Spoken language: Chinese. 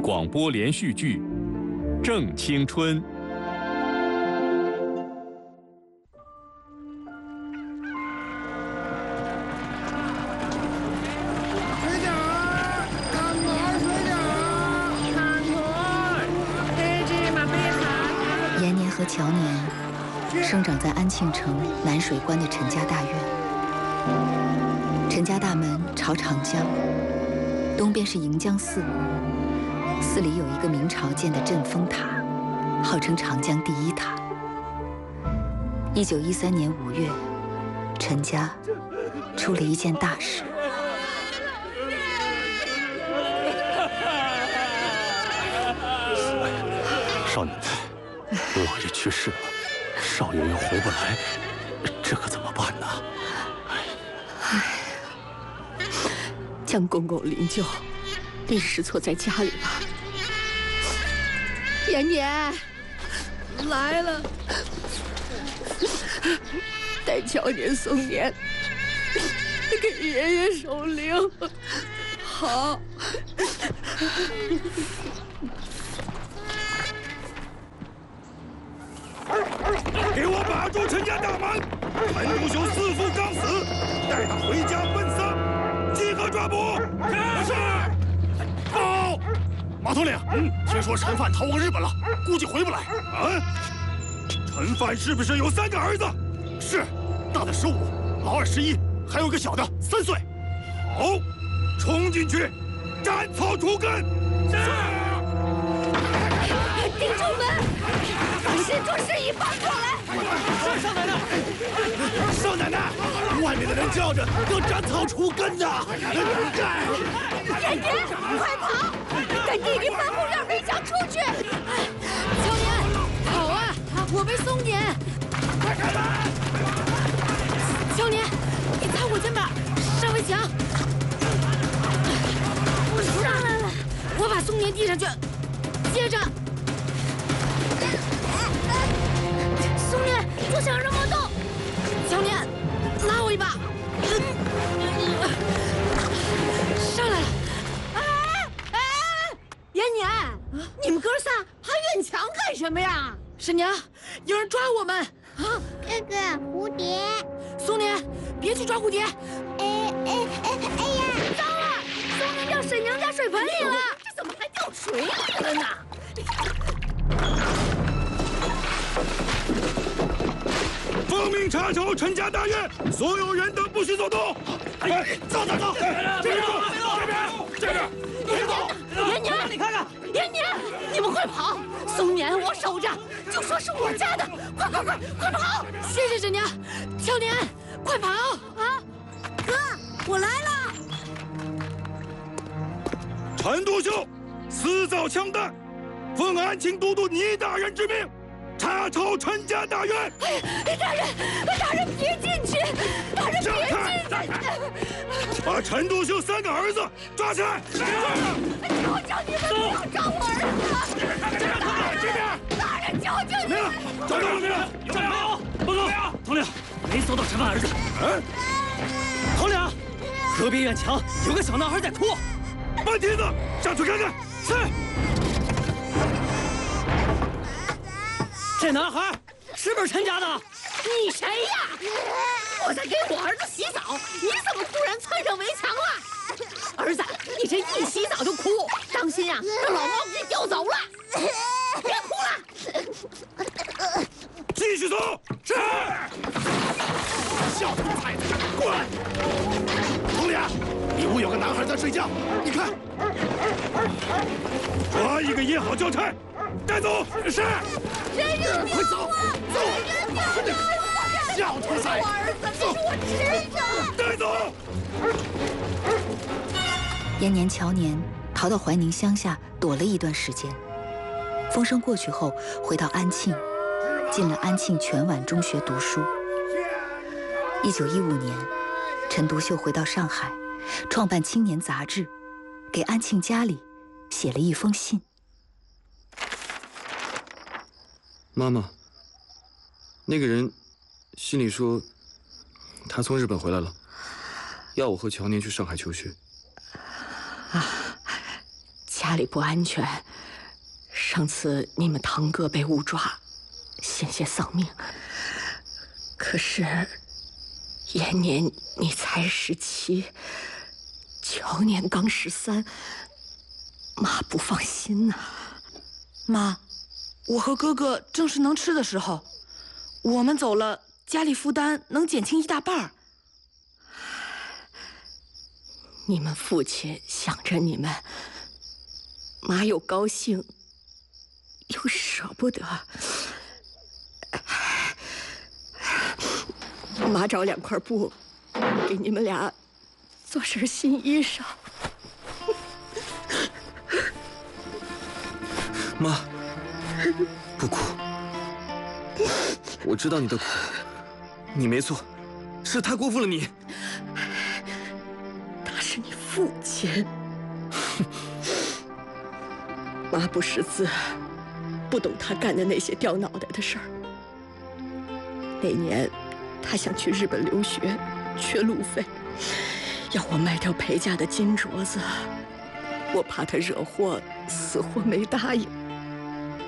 广播连续剧《正青春》。 水饺儿，干毛水饺儿，看腿，这芝麻贝塔。 延年和乔年生长在安庆城南水关的陈家大院。陈家大门朝长江，东边是迎江寺，寺里有一个明朝建的镇风塔，号称长江第一塔。1913年5月，陈家出了一件大事。 少奶奶，老爷去世了，少爷又回不来，这可怎么办呢？ 江公公灵柩临时错在家里了。延年来了，带乔年送年，给爷爷守灵。好。 给我把住陈家大门！陈独秀弑父刚死，带他回家奔丧，集合抓捕。是。报。 马统领，听说陈范逃往日本了，估计回不来。 啊？陈范是不是有3个儿子？ 是，大的15，老2、11，还有个小的3岁。 好，冲进去，斩草除根。是。 弟兄们，把先做事宜搬过来。 是少奶奶，少奶奶，外面的人叫着要斩草除根的。 延年，快跑！带弟弟翻后院围墙出去。乔年，跑啊！我被送撵。 快开门！ 乔年，你擦我肩膀，上围墙。我上来了，我把松年递上去，接着。松年，坐墙上莫动。乔年，拉我一把。上来了。延年，你们哥仨还越墙干什么呀？婶娘，有人抓我们啊！ 哥哥，蝴蝶。 松年，别去抓蝴蝶。 哎呀！ 糟了，松年掉婶娘家水盆里了。这怎么还掉水里了呢？ 奉命查抄陈家大院，所有人等不许走动。 走！ 这边！ 延年，你看看，延年，你们快跑！松年我守着，就说是我家的，快跑！谢谢婶娘，乔年，快跑啊！ 哥，我来了。 陈独秀私造枪弹，奉安庆都督倪大人之命，查抄陈家大院。 大人别进去！大人别进去！ 把陈独秀3个儿子抓起来！ 我叫你们不要抓我儿子！ 这边！ 大人求求你！ 没了，找到了没有？ 没有？报告，统领，没搜到陈范儿子。统领，河边院墙有个小男孩在哭。 慢蹄子，上去看看。是。 这男孩是不是陈家的？ 你谁呀？我在给我儿子洗澡，你怎么突然窜上围墙了？儿子，你这一洗澡就哭，当心啊，让老猫给叼走了！别哭了， 继续走。是。 小兔崽子，滚！统领，里屋有个男孩在睡觉，你看。 抓一个掖好交差，带走。是。 快走！小兔崽子， 走！我侄子， 带走。 延年、乔年逃到怀宁乡下躲了一段时间。风声过去后，回到安庆，进了安庆全晚中学读书。1915年，陈独秀回到上海，创办《青年》杂志，给安庆家里写了一封信。 妈妈，那个人信里说他从日本回来了，要我和乔年去上海求学。 家家里不安全，上次你们堂哥被误抓，险些丧命。可是延年你才17，乔年刚13，妈不放心呐。 妈，我和哥哥正是能吃的时候，我们走了，家里负担能减轻1大半。 你们父亲想着你们，妈又高兴，又舍不得。妈找2块布，给你们俩做身新衣裳。 妈，不哭，我知道你的苦，你没错，是他辜负了你。 他是你父亲。妈不识字，不懂他干的那些掉脑袋的事儿。那年他想去日本留学，缺路费，要我卖掉裴家的金镯子，我怕他惹祸，死活没答应。